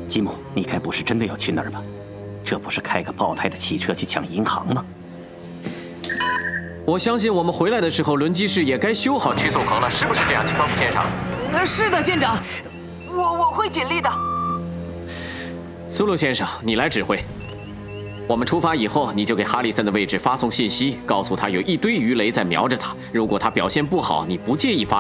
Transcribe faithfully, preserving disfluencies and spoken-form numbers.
吉姆，你该不是真的要去那儿吧？这不是开个爆胎的汽车去抢银行吗？ 我相信我们回来的时候，轮机室也该修好屈送棚了，是不是这样，金巴夫先生？ 呃，是的，舰长，我我会尽力的。 苏鲁先生，你来指挥。我们出发以后，你就给哈里森的位置发送信息，告诉他有一堆鱼雷在瞄着他。如果他表现不好，你不介意发